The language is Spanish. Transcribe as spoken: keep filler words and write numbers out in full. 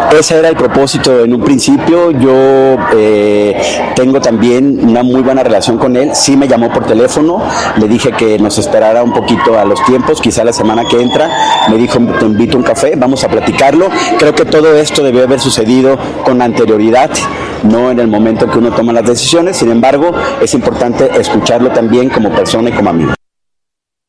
Ese era el propósito en un principio. Yo eh, tengo también una muy buena relación con él. Sí me llamó por teléfono, le dije que nos esperara un poquito a los tiempos, quizá la semana que entra. Me dijo, te invito a un café, vamos a platicarlo. Creo que todo esto debió haber sucedido con anterioridad, no en el momento que uno toma las decisiones. Sin embargo, es importante escucharlo también como persona y como amigo.